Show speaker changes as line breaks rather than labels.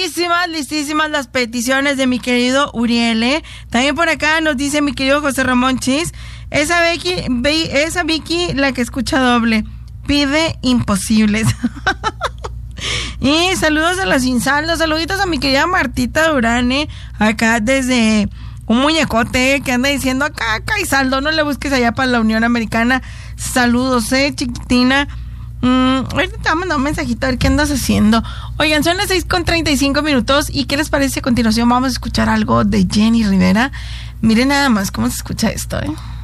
listísimas las peticiones de mi querido Uriel, ¿eh? También por acá nos dice mi querido José Ramón Chis, esa Vicky, la que escucha doble, pide imposibles. Y saludos a los insaldos, saluditos a mi querida Martita Durán, acá desde un muñecote que anda diciendo acá hay saldo, no le busques allá para la Unión Americana. Saludos, chiquitina. Ahorita te voy a mandar un mensajito a ver qué andas haciendo. Oigan, son las 6:35 y ¿qué les parece? A continuación vamos a escuchar algo de Jenny Rivera. Miren nada más cómo se escucha esto,